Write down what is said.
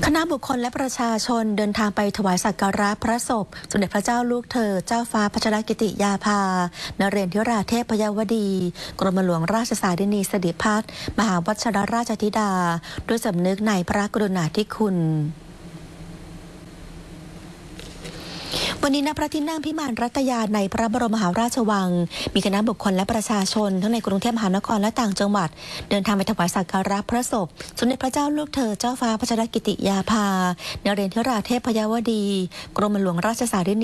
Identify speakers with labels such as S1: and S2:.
S1: คณะบุคคลและประชาชนเดินทางไปถวายสักการะพระศพสมเด็จพระเจ้าลูกเธอเจ้าฟ้าพัชรกิติยาภานเรศธิราเทพยวดีกรมหลวงราชสารินีสิริพัฒน์มหาวัชรราชธิดาด้วยสำนึกในพระกรุณาธิคุณวันนี้ณพระที่นั่งพิมานรัตยาในพระบรมมหาราชวังมีคณะบุคคลและประชาชนทั้งในกรุงเทพมหานครและต่างจังหวัดเดินทางไปถวายสักการะพระศพสมเด็จพระเจ้าลูกเธอเจ้าฟ้าพัชรกิติยาภานเรศธิราเทพยวดีกรมหลวงราชสารินี